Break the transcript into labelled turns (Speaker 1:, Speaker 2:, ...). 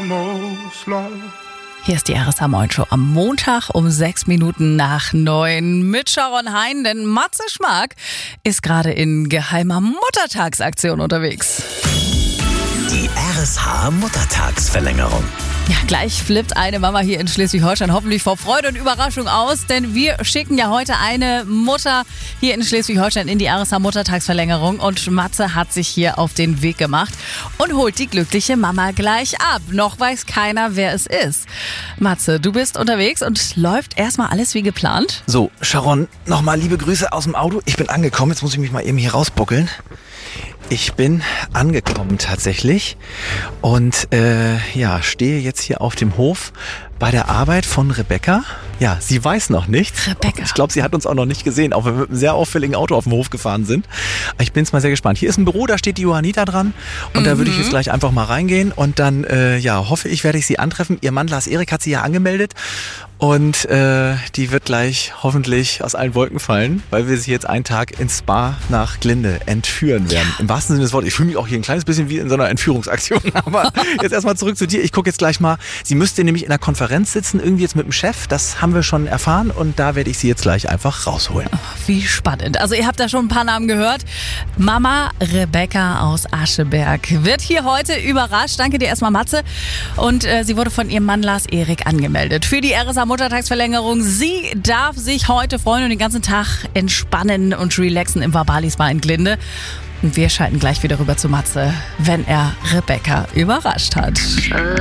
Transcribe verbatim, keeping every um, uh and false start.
Speaker 1: almost love.
Speaker 2: Hier ist die R S H Morning Show am Montag um sechs Minuten nach neun mit Sharon Hein, denn Matze Schmack ist gerade in geheimer Muttertagsaktion unterwegs.
Speaker 3: Die R S H Muttertagsverlängerung.
Speaker 2: Ja, gleich flippt eine Mama hier in Schleswig-Holstein hoffentlich vor Freude und Überraschung aus, denn wir schicken ja heute eine Mutter hier in Schleswig-Holstein in die R S H Muttertagsverlängerung und Matze hat sich hier auf den Weg gemacht und holt die glückliche Mama gleich ab. Noch weiß keiner, wer es ist. Matze, du bist unterwegs und läuft erstmal alles wie geplant?
Speaker 4: So, Sharon, nochmal liebe Grüße aus dem Auto. Ich bin angekommen, jetzt muss ich mich mal eben hier rausbuckeln. Ich bin angekommen tatsächlich und äh, ja, stehe jetzt hier auf dem Hof bei der Arbeit von Rebecca. Ja, sie weiß noch nicht.
Speaker 2: Rebecca.
Speaker 4: Ich glaube, sie hat uns auch noch nicht gesehen, auch wenn wir mit einem sehr auffälligen Auto auf dem Hof gefahren sind. Ich bin jetzt mal sehr gespannt. Hier ist ein Büro, da steht die Johannita dran und mhm. da würde ich jetzt gleich einfach mal reingehen und dann, äh, ja, hoffe ich, werde ich sie antreffen. Ihr Mann Lars Erik hat sie ja angemeldet und äh, die wird gleich hoffentlich aus allen Wolken fallen, weil wir sie jetzt einen Tag ins Spa nach Glinde entführen werden. Ja. Im wahrsten Sinne des Wortes. Ich fühle mich auch hier ein kleines bisschen wie in so einer Entführungsaktion, aber jetzt erstmal zurück zu dir. Ich gucke jetzt gleich mal. Sie müsste nämlich in einer Konferenz sitzen, irgendwie jetzt mit dem Chef. Das haben wir schon erfahren und da werde ich sie jetzt gleich einfach rausholen.
Speaker 2: Oh, wie spannend. Also ihr habt da schon ein paar Namen gehört. Mama Rebecca aus Ascheberg wird hier heute überrascht. Danke dir erstmal, Matze. Und äh, sie wurde von ihrem Mann Lars Erik angemeldet für die R S H Muttertagsverlängerung. Sie darf sich heute freuen und den ganzen Tag entspannen und relaxen im Vabali Spa in Glinde. Und wir schalten gleich wieder rüber zu Matze, wenn er Rebecca überrascht hat.